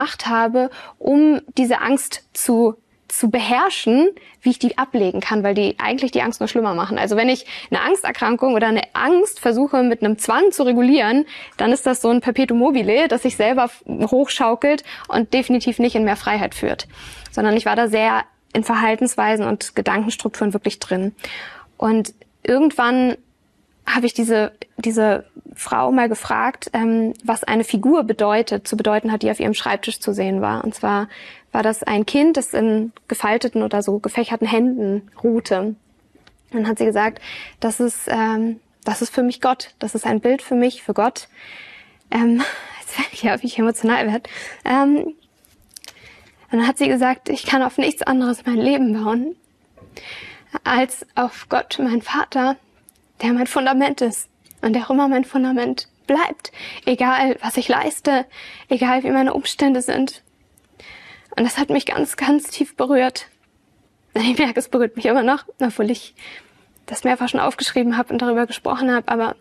habe, um diese Angst zu beherrschen, wie ich die ablegen kann, weil die eigentlich die Angst nur schlimmer machen. Also wenn ich eine Angsterkrankung oder eine Angst versuche mit einem Zwang zu regulieren, dann ist das so ein Perpetuum mobile, das sich selber hochschaukelt und definitiv nicht in mehr Freiheit führt. Sondern ich war da sehr in Verhaltensweisen und Gedankenstrukturen wirklich drin. Und irgendwann habe ich diese Frau mal gefragt, was eine Figur zu bedeuten hat, die auf ihrem Schreibtisch zu sehen war. Und zwar war das ein Kind, das in gefalteten oder so gefächerten Händen ruhte. Und dann hat sie gesagt, das ist für mich Gott. Das ist ein Bild für mich, für Gott. Jetzt werde ich emotional werde. Und dann hat sie gesagt, ich kann auf nichts anderes mein Leben bauen, als auf Gott, mein Vater, der mein Fundament ist und der auch immer mein Fundament bleibt. Egal, was ich leiste, egal, wie meine Umstände sind. Und das hat mich ganz, ganz tief berührt. Ich merke, es berührt mich immer noch, obwohl ich das mehrfach schon aufgeschrieben habe und darüber gesprochen habe. Aber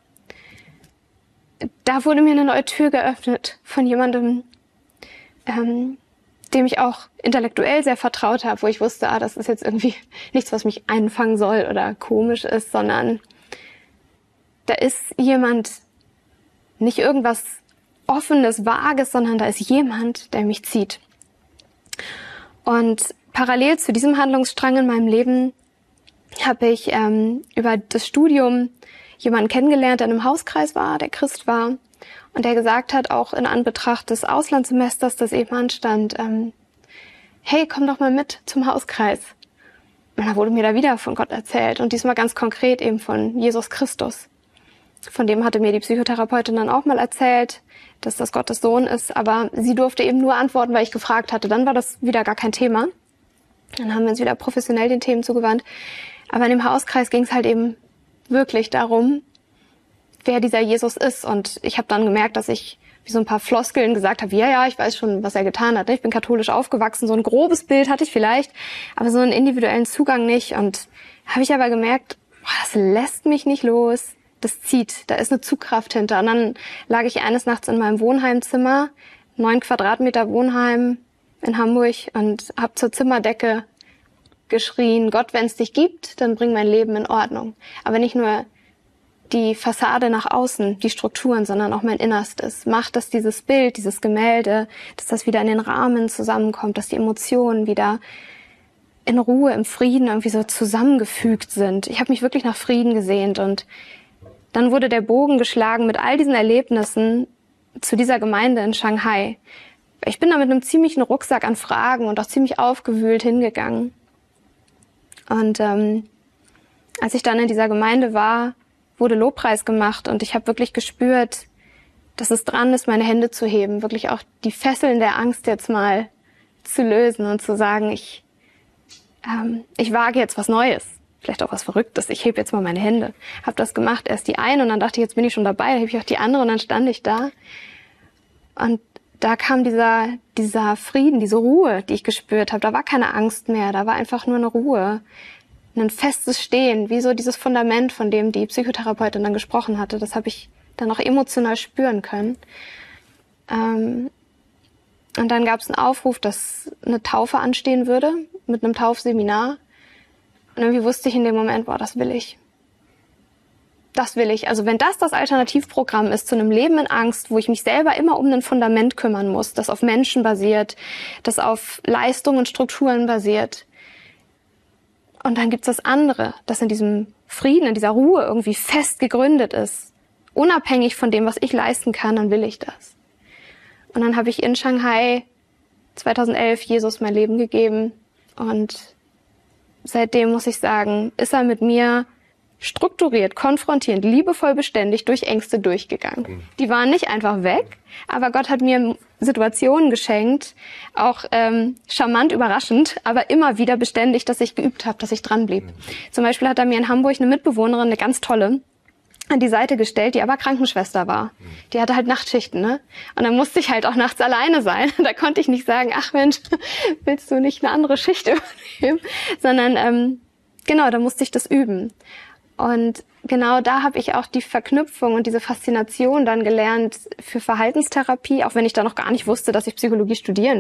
da wurde mir eine neue Tür geöffnet von jemandem, dem ich auch intellektuell sehr vertraut habe, wo ich wusste, das ist jetzt irgendwie nichts, was mich einfangen soll oder komisch ist, sondern da ist jemand, nicht irgendwas Offenes, Vages, sondern da ist jemand, der mich zieht. Und parallel zu diesem Handlungsstrang in meinem Leben habe ich über das Studium jemanden kennengelernt, der in einem Hauskreis war, der Christ war und der gesagt hat, auch in Anbetracht des Auslandssemesters, das eben anstand, hey, komm doch mal mit zum Hauskreis. Und da wurde mir da wieder von Gott erzählt und diesmal ganz konkret eben von Jesus Christus. Von dem hatte mir die Psychotherapeutin dann auch mal erzählt, dass das Gottes Sohn ist, aber sie durfte eben nur antworten, weil ich gefragt hatte. Dann war das wieder gar kein Thema. Dann haben wir uns wieder professionell den Themen zugewandt. Aber in dem Hauskreis ging es halt eben wirklich darum, wer dieser Jesus ist. Und ich habe dann gemerkt, dass ich wie so ein paar Floskeln gesagt habe, ja, ich weiß schon, was er getan hat. Ich bin katholisch aufgewachsen, so ein grobes Bild hatte ich vielleicht, aber so einen individuellen Zugang nicht. Und habe ich aber gemerkt, das lässt mich nicht los. Das zieht, da ist eine Zugkraft hinter. Und dann lag ich eines Nachts in meinem Wohnheimzimmer, 9 Quadratmeter Wohnheim in Hamburg und habe zur Zimmerdecke geschrien, Gott, wenn es dich gibt, dann bring mein Leben in Ordnung. Aber nicht nur die Fassade nach außen, die Strukturen, sondern auch mein Innerstes. Mach, dass dieses Bild, dieses Gemälde, dass das wieder in den Rahmen zusammenkommt, dass die Emotionen wieder in Ruhe, im Frieden irgendwie so zusammengefügt sind. Ich habe mich wirklich nach Frieden gesehnt und dann wurde der Bogen geschlagen mit all diesen Erlebnissen zu dieser Gemeinde in Shanghai. Ich bin da mit einem ziemlichen Rucksack an Fragen und auch ziemlich aufgewühlt hingegangen. Und als ich dann in dieser Gemeinde war, wurde Lobpreis gemacht und ich habe wirklich gespürt, dass es dran ist, meine Hände zu heben, wirklich auch die Fesseln der Angst jetzt mal zu lösen und zu sagen, ich wage jetzt was Neues. Vielleicht auch was Verrücktes. Ich hebe jetzt mal meine Hände. Habe das gemacht, erst die eine und dann dachte ich, jetzt bin ich schon dabei, dann hebe ich auch die andere und dann stand ich da. Und da kam dieser Frieden, diese Ruhe, die ich gespürt habe. Da war keine Angst mehr, da war einfach nur eine Ruhe. Ein festes Stehen, wie so dieses Fundament, von dem die Psychotherapeutin dann gesprochen hatte. Das habe ich dann auch emotional spüren können. Und dann gab es einen Aufruf, dass eine Taufe anstehen würde, mit einem Taufseminar. Und irgendwie wusste ich in dem Moment, das will ich. Das will ich. Also wenn das Alternativprogramm ist zu einem Leben in Angst, wo ich mich selber immer um ein Fundament kümmern muss, das auf Menschen basiert, das auf Leistungen und Strukturen basiert. Und dann gibt's das andere, das in diesem Frieden, in dieser Ruhe irgendwie fest gegründet ist. Unabhängig von dem, was ich leisten kann, dann will ich das. Und dann habe ich in Shanghai 2011 Jesus mein Leben gegeben und seitdem muss ich sagen, ist er mit mir strukturiert, konfrontierend, liebevoll, beständig durch Ängste durchgegangen. Die waren nicht einfach weg, aber Gott hat mir Situationen geschenkt, auch charmant, überraschend, aber immer wieder beständig, dass ich geübt habe, dass ich dran blieb. Zum Beispiel hat er mir in Hamburg eine Mitbewohnerin, eine ganz tolle, an die Seite gestellt, die aber Krankenschwester war. Die hatte halt Nachtschichten, ne? Und dann musste ich halt auch nachts alleine sein. Da konnte ich nicht sagen, ach Mensch, willst du nicht eine andere Schicht übernehmen? Sondern, genau, da musste ich das üben. Und genau da habe ich auch die Verknüpfung und diese Faszination dann gelernt für Verhaltenstherapie, auch wenn ich da noch gar nicht wusste, dass ich Psychologie studieren